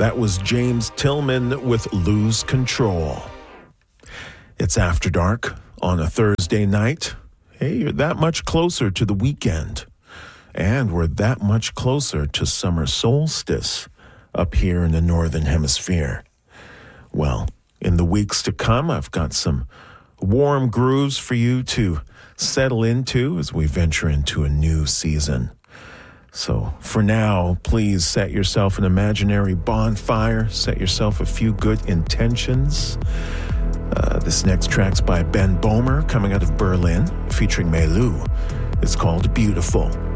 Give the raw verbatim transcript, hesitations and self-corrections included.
That was James Tillman with Lose Control. It's After Dark on a Thursday night. Hey, you're that much closer to the weekend. And we're that much closer to summer solstice up here in the Northern Hemisphere. Well, in the weeks to come, I've got some warm grooves for you to settle into as we venture into a new season. So for now, please set yourself an imaginary bonfire, set yourself a few good intentions. Uh, this next track's by Ben Bomer, coming out of Berlin, featuring Melu. It's called Beautiful.